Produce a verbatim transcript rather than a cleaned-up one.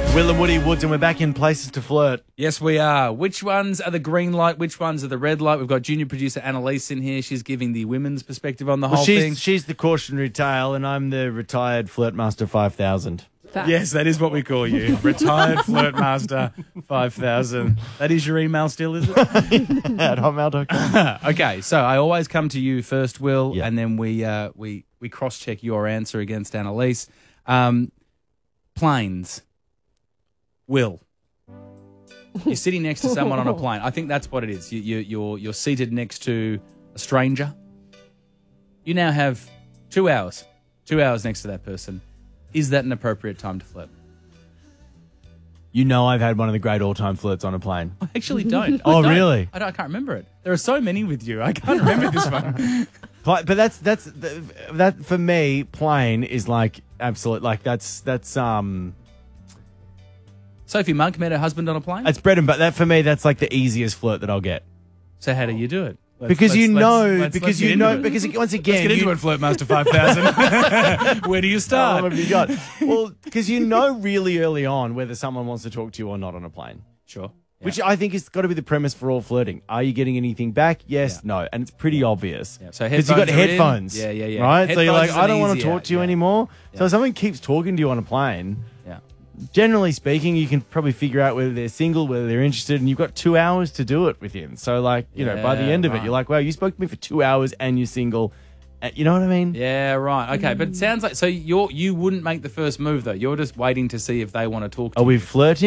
Will and Woody Woods, and we're back in Places to Flirt. Yes, we are. Which ones are the green light? Which ones are the red light? We've got junior producer Annalise in here. She's giving the women's perspective on the Well, whole she's, thing. she's the cautionary tale, and I'm the retired Flirt Master five thousand. Yes, that is what we call you. Retired Flirt Master five thousand. That is your email still, is it? At hotmail dot com. Okay, so I always come to you first, Will, Yeah. and then we uh, we we cross-check your answer against Annalise. Um, planes. Will. You're sitting next to someone on a plane. I think that's what it is. You, you, you're you're seated next to a stranger. You now have two hours. Two hours next to that person. Is that an appropriate time to flirt? You know I've had one of the great all-time flirts on a plane. I actually don't. I Oh, don't. really? I, don't, I can't remember it. There are so many with you. I can't remember this one. But that's that's that for me. Plane is like absolute. Like that's that's um. Sophie Monk met her husband on a plane. It's bread and butter. That for me, that's like the easiest flirt that I'll get. So how do you do it? Let's- Because you let's- know, let's- let's- because let's you get know, into it. because once again, Let's get into you, it, Flirtmaster five thousand. Where do you How start? long have you got? Well, because you know really early on whether someone wants to talk to you or not on a plane. Sure. Which I think has got to be the premise for all flirting. Are you getting anything back? Yes, Yeah. no. And it's pretty obvious. Yeah. So Because you've got headphones are in. headphones. Yeah, yeah, yeah. Right? so you're Headphones like, is I an don't want to easy talk out, to you yeah. anymore. So Yeah. if someone keeps talking to you on a plane, Yeah. generally speaking, you can probably figure out whether they're single, whether they're interested, and you've got two hours to do it with him. So, like, you know, by the Yeah, end of right. it, you're like, wow, you spoke to me for two hours and you're single. Uh, You know what I mean? Yeah, right. Okay, but it sounds like so you're you wouldn't make the first move though. You're just waiting to see if they want to talk to Are you. we flirting?